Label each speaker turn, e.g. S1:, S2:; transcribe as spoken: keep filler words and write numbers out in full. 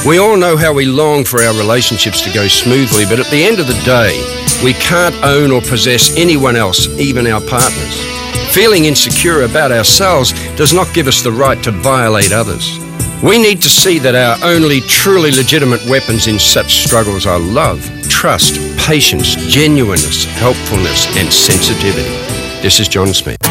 S1: We all know how we long for our relationships to go smoothly, but at the end of the day, we can't own or possess anyone else, even our partners. Feeling insecure about ourselves does not give us the right to violate others. We need to see that our only truly legitimate weapons in such struggles are love, trust, patience, genuineness, helpfulness, and sensitivity. This is John Smith.